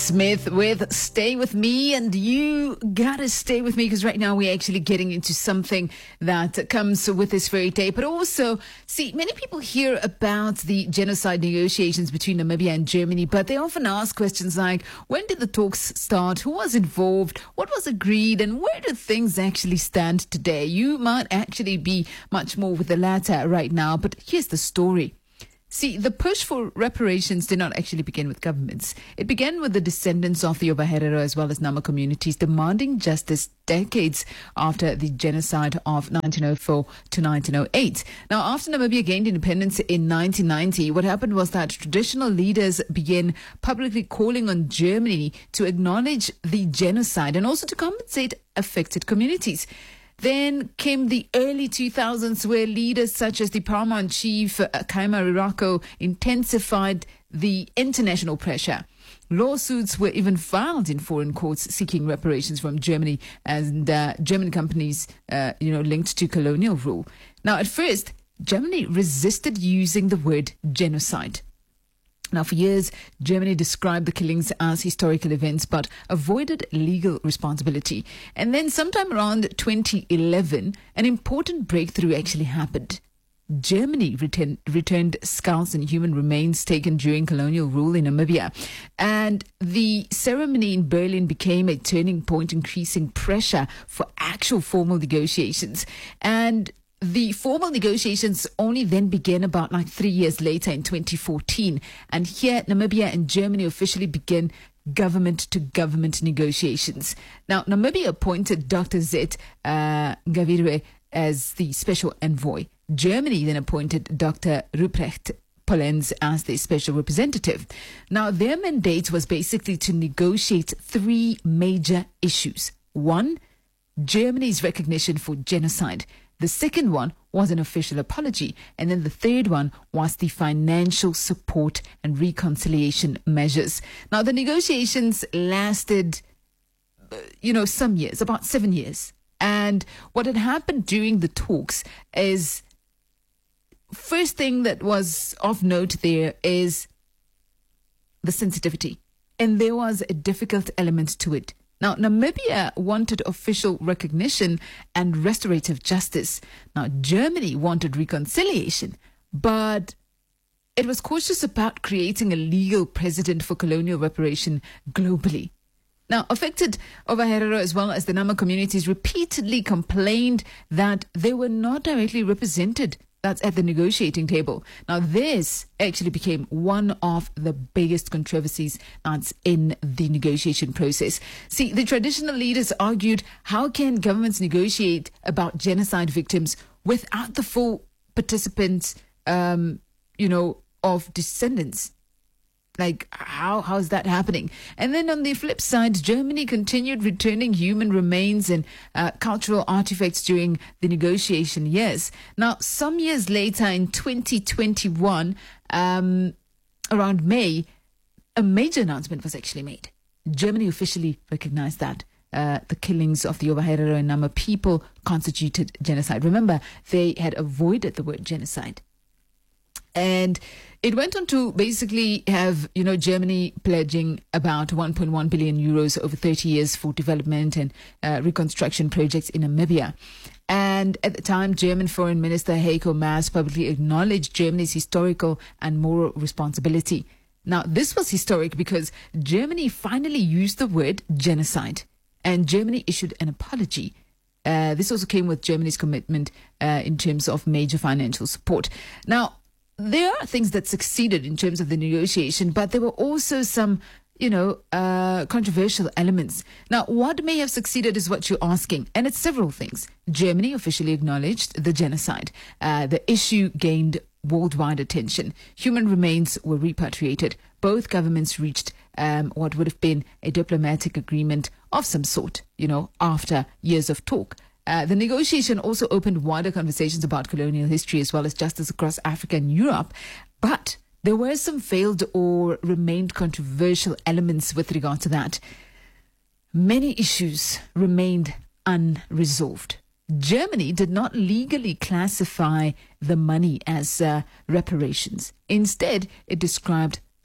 Smith with Stay With Me, and you gotta stay with me because right now we're actually getting into something that comes with this very day. But also, see, many people hear about the genocide negotiations between Namibia and Germany, but they often ask questions like, when did the talks start? Who was involved? What was agreed? And where do things actually stand today? You might actually be much more with the latter right now, but here's the story. See, the push for reparations did not actually begin with governments. It began with the descendants of the Ovaherero as well as Nama communities demanding justice decades after the genocide of 1904 to 1908. Now, after Namibia gained independence in 1990, what happened was that traditional leaders began publicly calling on Germany to acknowledge the genocide and also to compensate affected communities. Then came the early 2000s, where leaders such as the paramount chief, Khaima Riraco, intensified the international pressure. Lawsuits were even filed in foreign courts seeking reparations from Germany and German companies, linked to colonial rule. Now, at first, Germany resisted using the word genocide. Now, for years, Germany described the killings as historical events but avoided legal responsibility. And then sometime around 2011, an important breakthrough actually happened. Germany returned skulls and human remains taken during colonial rule in Namibia. And the ceremony in Berlin became a turning point, increasing pressure for actual formal negotiations. And the formal negotiations only then began about 3 years later in 2014. And here, Namibia and Germany officially began government-to-government negotiations. Now, Namibia appointed Dr. Zet Ngabirwe as the special envoy. Germany then appointed Dr. Ruprecht Polenz as the special representative. Now, their mandate was basically to negotiate three major issues. One, Germany's recognition for genocide. The second one was an official apology. And then the third one was the financial support and reconciliation measures. Now, the negotiations lasted, some years, about 7 years. And what had happened during the talks is, first thing that was of note there is the sensitivity. And there was a difficult element to it. Now, Namibia wanted official recognition and restorative justice. Now, Germany wanted reconciliation, but it was cautious about creating a legal precedent for colonial reparation globally. Now, affected Ovaherero as well as the Nama communities repeatedly complained that they were not directly represented. That's at the negotiating table. Now, this actually became one of the biggest controversies that's in the negotiation process. See, the traditional leaders argued, how can governments negotiate about genocide victims without the full participants, of descendants? Like, how is that happening? And then on the flip side, Germany continued returning human remains and cultural artifacts during the negotiation years. Now, some years later, in 2021, around May, a major announcement was actually made. Germany officially recognized that the killings of the Ovaherero and Nama people constituted genocide. Remember, they had avoided the word genocide. And it went on to basically have, Germany pledging about 1.1 billion euros over 30 years for development and reconstruction projects in Namibia. And at the time, German Foreign Minister Heiko Maas publicly acknowledged Germany's historical and moral responsibility. Now, this was historic because Germany finally used the word genocide, and Germany issued an apology. This also came with Germany's commitment in terms of major financial support. Now, there are things that succeeded in terms of the negotiation, but there were also some, controversial elements. Now, what may have succeeded is what you're asking, and it's several things. Germany officially acknowledged the genocide. The issue gained worldwide attention. Human remains were repatriated. Both governments reached what would have been a diplomatic agreement of some sort, after years of talk. The negotiation also opened wider conversations about colonial history as well as justice across Africa and Europe. But there were some failed or remained controversial elements with regard to that. Many issues remained unresolved. Germany did not legally classify the money as reparations. Instead, it described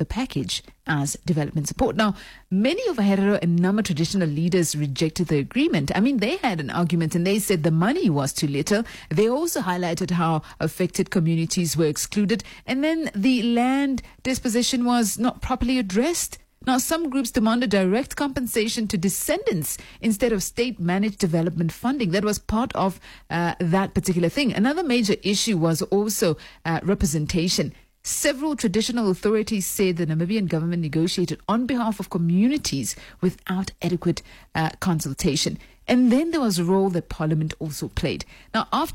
the package as development support. Now, many of Herero and Nama traditional leaders rejected the agreement. I mean, they had an argument and they said the money was too little. They also highlighted how affected communities were excluded, and then the land disposition was not properly addressed. Now, some groups demanded direct compensation to descendants instead of state-managed development funding. That was part of that particular thing. Another major issue was also representation. Several traditional authorities said the Namibian government negotiated on behalf of communities without adequate consultation. And then there was a role that Parliament also played. Now, after